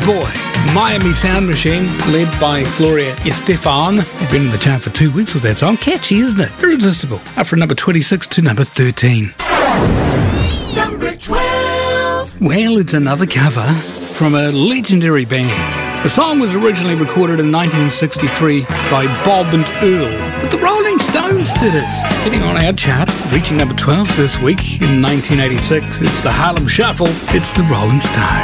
Boy, Miami Sound Machine, led by Gloria Estefan. They've been in the chart for 2 weeks with that song. Catchy, isn't it? Irresistible. Up from number 26 to number 13. Number 12. Well, it's another cover from a legendary band. The song was originally recorded in 1963 by Bob and Earl, but the Rolling Stones did it. Getting on our chart, reaching number 12 this week in 1986. It's the Harlem Shuffle. It's the Rolling Stones.